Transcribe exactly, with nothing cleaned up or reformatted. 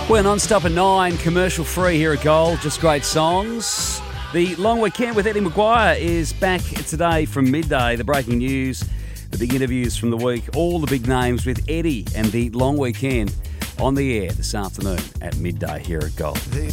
We're non-stop at nine, commercial free here at Gold. Just great songs. The long weekend with Eddie Maguire is back today from midday. The breaking news, the big interviews from the week, all the big names with Eddie and the long weekend on the air this afternoon at midday here at Gold.